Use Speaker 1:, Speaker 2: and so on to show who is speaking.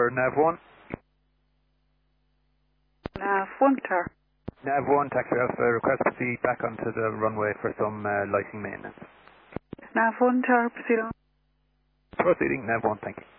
Speaker 1: for NAV1.
Speaker 2: NAV1, sir.
Speaker 1: NAV1, taxi Alpha, request to proceed back onto the runway for some lighting maintenance.
Speaker 2: NAV1, sir, proceed on.
Speaker 1: Proceeding, NAV1, thank you.